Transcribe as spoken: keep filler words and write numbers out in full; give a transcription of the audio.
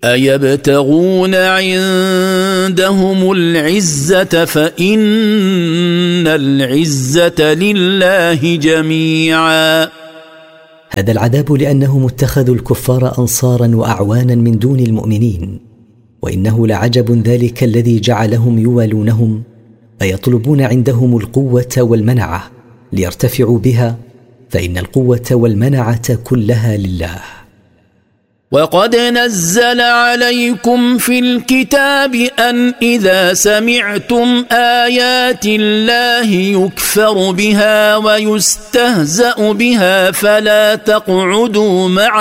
أيبتغون عندهم العزة فإن العزة لله جميعا. هذا العذاب لأنهم اتخذوا الكفار أنصارا وأعوانا من دون المؤمنين، وإنه لعجب ذلك الذي جعلهم يوالونهم أيطلبون عندهم القوة والمنعة ليرتفعوا بها، فإن القوة والمنعة كلها لله. وقد نزل عليكم في الكتاب أن إذا سمعتم آيات الله يكفر بها ويستهزأ بها فلا تقعدوا معهم